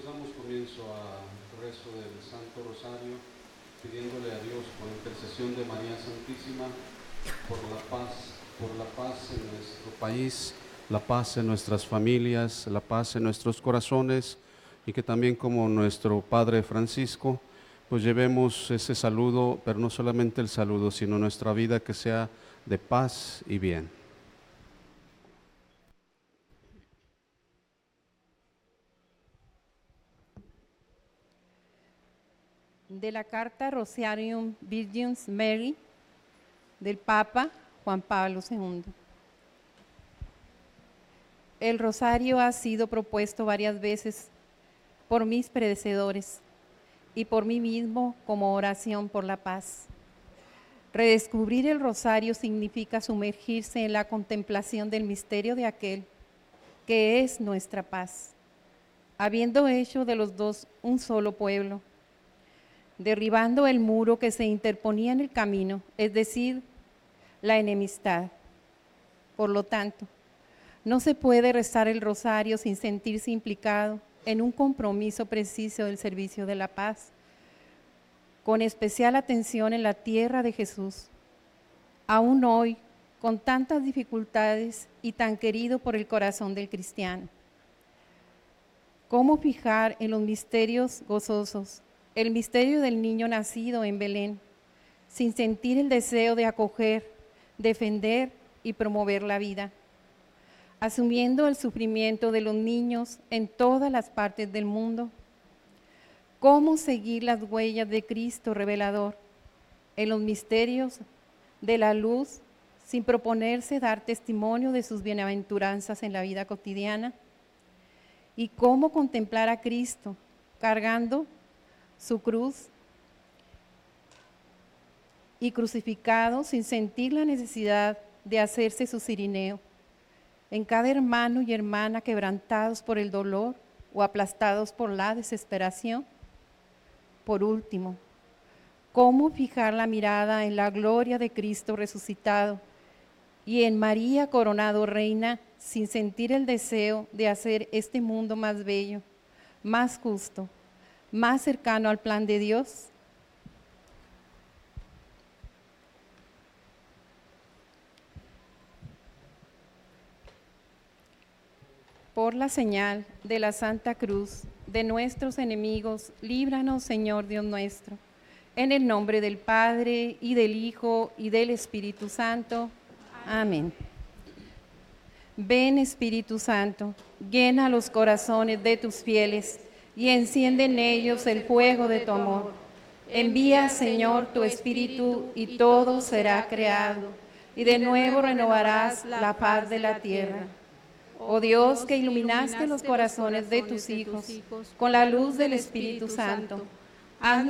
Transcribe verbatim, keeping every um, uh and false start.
damos comienzo al rezo del Santo Rosario, pidiéndole a Dios por intercesión de María Santísima, por la paz, por la paz en nuestro país, la paz en nuestras familias, la paz en nuestros corazones, y que también como nuestro Padre Francisco, pues llevemos ese saludo, pero no solamente el saludo, sino nuestra vida que sea de paz y bien. De la carta Rosarium Virgins Mary del Papa Juan Pablo segundo. El rosario ha sido propuesto varias veces por mis predecesores y por mí mismo como oración por la paz. Redescubrir el rosario significa sumergirse en la contemplación del misterio de aquel que es nuestra paz, habiendo hecho de los dos un solo pueblo, derribando el muro que se interponía en el camino, es decir, la enemistad. Por lo tanto, no se puede rezar el rosario sin sentirse implicado en un compromiso preciso del servicio de la paz, con especial atención en la tierra de Jesús, aún hoy con tantas dificultades y tan querido por el corazón del cristiano. ¿Cómo fijar en los misterios gozosos el misterio del niño nacido en Belén, sin sentir el deseo de acoger, defender y promover la vida? Asumiendo el sufrimiento de los niños en todas las partes del mundo. ¿Cómo seguir las huellas de Cristo revelador en los misterios de la luz sin proponerse dar testimonio de sus bienaventuranzas en la vida cotidiana? ¿Y cómo contemplar a Cristo cargando su cruz y crucificado sin sentir la necesidad de hacerse su cirineo en cada hermano y hermana quebrantados por el dolor o aplastados por la desesperación? Por último, ¿cómo fijar la mirada en la gloria de Cristo resucitado y en María coronado reina sin sentir el deseo de hacer este mundo más bello, más justo, más cercano al plan de Dios? Por la señal de la Santa Cruz de nuestros enemigos, líbranos, Señor Dios nuestro, en el nombre del Padre, y del Hijo, y del Espíritu Santo. Amén. Ven, Espíritu Santo, llena los corazones de tus fieles, y enciende en ellos el fuego de tu amor. Envía, Señor, tu Espíritu, y todo será creado, y de nuevo renovarás la paz de la tierra. Oh Dios, que iluminaste los corazones de tus hijos con la luz del Espíritu Santo, haznos